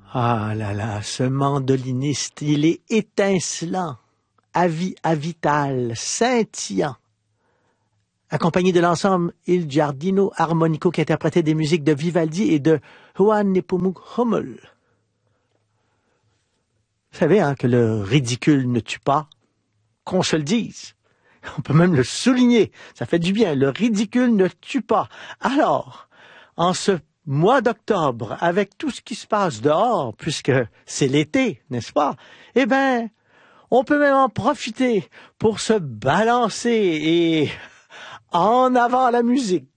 Ah là là, ce mandoliniste, il est étincelant, avital, scintillant. Accompagné de l'ensemble Il Giardino Armonico qui interprétait des musiques de Vivaldi et de Johann Nepomuk Hummel. Vous savez que le ridicule ne tue pas, qu'on se le dise. On peut même le souligner, ça fait du bien, le ridicule ne tue pas. Alors, en ce mois d'octobre, avec tout ce qui se passe dehors, puisque c'est l'été, n'est-ce pas? Eh ben, on peut même en profiter pour se balancer et en avant la musique.